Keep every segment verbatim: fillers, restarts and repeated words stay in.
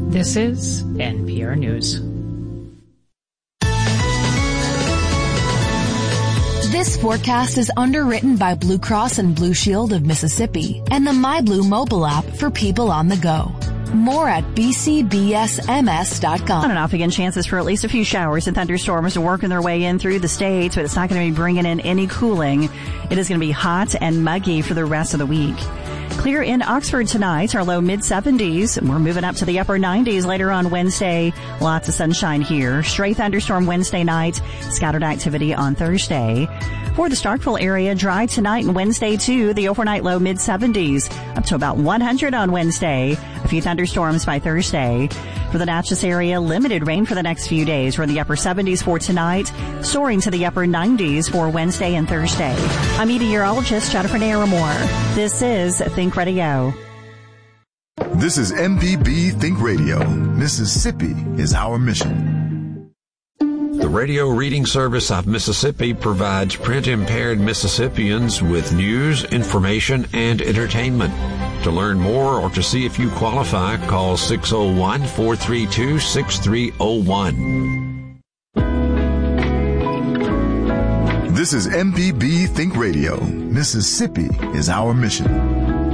This is N P R News. This forecast is underwritten by Blue Cross and Blue Shield of Mississippi and the MyBlue mobile app for people on the go. More at b c b s m s dot com. On and off again, chances for at least a few showers and thunderstorms are working their way in through the state, but it's not going to be bringing in any cooling. It is going to be hot and muggy for the rest of the week. Clear in Oxford tonight, our low mid seventies. We're moving up to the upper nineties later on Wednesday. Lots of sunshine here. Stray thunderstorm Wednesday night. Scattered activity on Thursday. For the Starkville area, dry tonight and Wednesday too. The overnight low mid seventies. Up to about one hundred on Wednesday. A few thunderstorms by Thursday. For the Natchez area, limited rain for the next few days. We're in the upper seventies for tonight. Soaring to the upper nineties for Wednesday and Thursday. I'm meteorologist Jennifer Naramore. This is Think Radio. This is M P B Think Radio. Mississippi is our mission. The Radio Reading Service of Mississippi provides print-impaired Mississippians with news, information, and entertainment. To learn more or to see if you qualify, call six oh one, four three two, six three oh one. This is M P B Think Radio. Mississippi is our mission.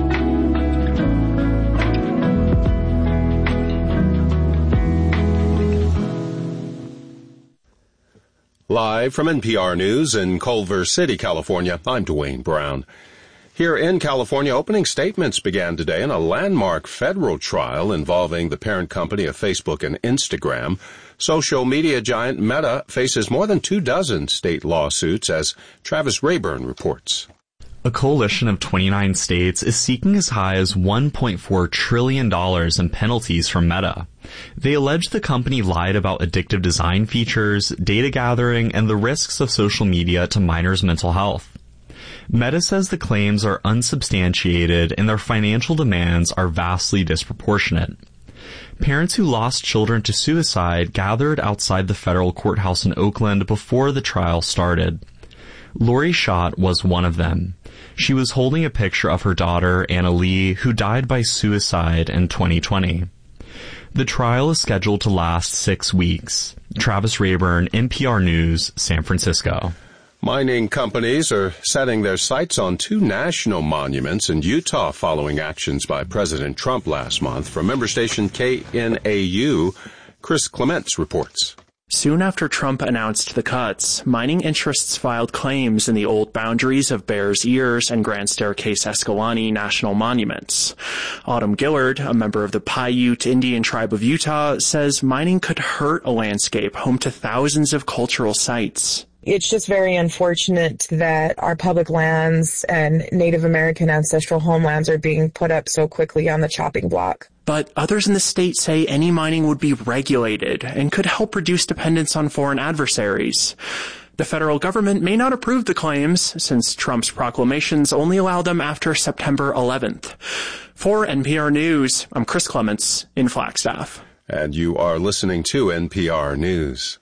Live from N P R News in Culver City, California, I'm Dwayne Brown. Here in California, opening statements began today in a landmark federal trial involving the parent company of Facebook and Instagram. Social media giant Meta faces more than two dozen state lawsuits, as Travis Rayburn reports. A coalition of twenty-nine states is seeking as high as one point four trillion dollars in penalties from Meta. They allege the company lied about addictive design features, data gathering, and the risks of social media to minors' mental health. Meta says the claims are unsubstantiated and their financial demands are vastly disproportionate. Parents who lost children to suicide gathered outside the federal courthouse in Oakland before the trial started. Lori Schott was one of them. She was holding a picture of her daughter, Anna Lee, who died by suicide in twenty twenty. The trial is scheduled to last six weeks. Travis Rayburn, N P R News, San Francisco. Mining companies are setting their sights on two national monuments in Utah following actions by President Trump last month. From member station K N A U, Chris Clements reports. Soon after Trump announced the cuts, mining interests filed claims in the old boundaries of Bears Ears and Grand Staircase Escalante national monuments. Autumn Gillard, a member of the Paiute Indian tribe of Utah, says mining could hurt a landscape home to thousands of cultural sites. It's just very unfortunate that our public lands and Native American ancestral homelands are being put up so quickly on the chopping block. But others in the state say any mining would be regulated and could help reduce dependence on foreign adversaries. The federal government may not approve the claims, since Trump's proclamations only allow them after September eleventh. For N P R News, I'm Chris Clements in Flagstaff. And you are listening to N P R News.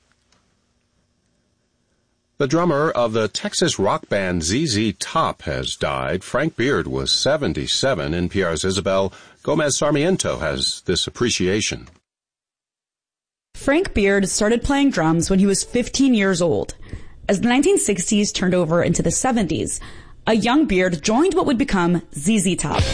The drummer of the Texas rock band Z Z Top has died. Frank Beard was seventy-seven. N P R's Isabel Gomez Sarmiento has this appreciation. Frank Beard started playing drums when he was fifteen years old. As the nineteen sixties turned over into the seventies, a young Beard joined what would become Z Z Top.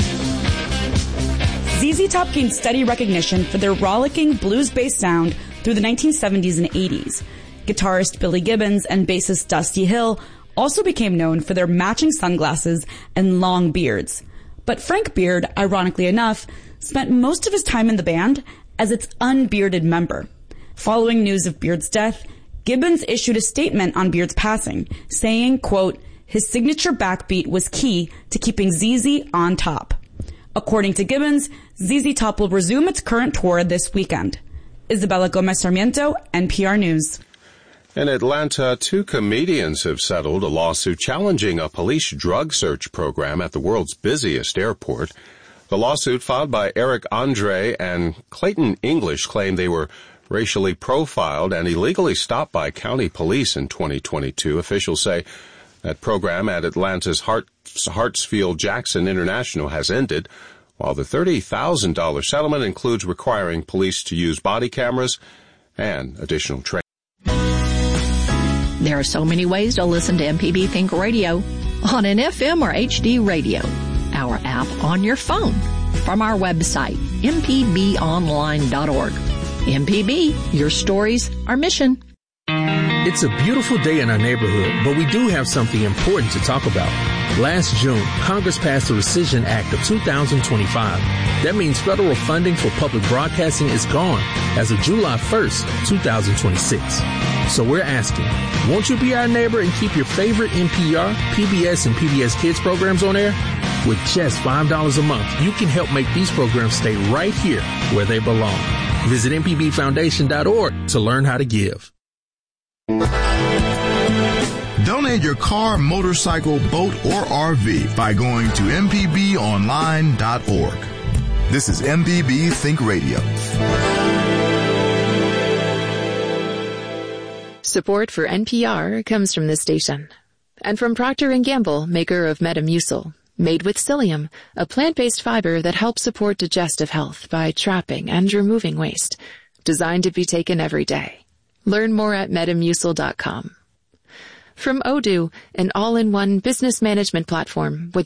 Z Z Top gained steady recognition for their rollicking blues-based sound through the nineteen seventies and eighties. Guitarist Billy Gibbons and bassist Dusty Hill also became known for their matching sunglasses and long beards. But Frank Beard, ironically enough, spent most of his time in the band as its unbearded member. Following news of Beard's death, Gibbons issued a statement on Beard's passing, saying, quote, his signature backbeat was key to keeping Z Z on top. According to Gibbons, Z Z Top will resume its current tour this weekend. Isabella Gomez Sarmiento, N P R News. In Atlanta, two comedians have settled a lawsuit challenging a police drug search program at the world's busiest airport. The lawsuit filed by Eric Andre and Clayton English claimed they were racially profiled and illegally stopped by county police in twenty twenty-two. Officials say that program at Atlanta's Hart- Hartsfield-Jackson International has ended. while the thirty thousand dollars settlement includes requiring police to use body cameras and additional training. There are so many ways to listen to M P B Think Radio on an F M or H D radio, our app on your phone, from our website, m p b online dot org. M P B, your stories, our mission. It's a beautiful day in our neighborhood, but we do have something important to talk about. Last June, Congress passed the Rescission Act of two thousand twenty-five. That means federal funding for public broadcasting is gone as of July first, two thousand twenty-six. So we're asking, won't you be our neighbor and keep your favorite N P R, P B S, and P B S Kids programs on air? With just five dollars a month, you can help make these programs stay right here where they belong. Visit m p b foundation dot org to learn how to give. Donate your car, motorcycle, boat, or R V by going to m p b online dot org. This is M P B Think Radio. Support for N P R comes from this station and from Procter and Gamble, maker of Metamucil, made with psyllium, a plant-based fiber that helps support digestive health by trapping and removing waste, designed to be taken every day. Learn more at metamucil dot com. From Odoo, an all-in-one business management platform with